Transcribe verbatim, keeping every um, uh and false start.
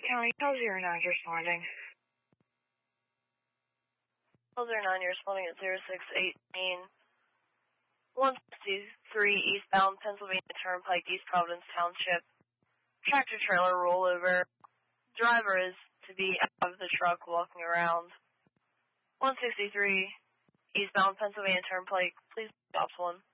County, how's your nine responding? How's your nine, you're responding at zero six eighteen. one sixty-three eastbound Pennsylvania Turnpike, East Providence Township. Tractor trailer rollover. Driver is to be out of the truck walking around. one sixty-three eastbound Pennsylvania Turnpike, please stop one.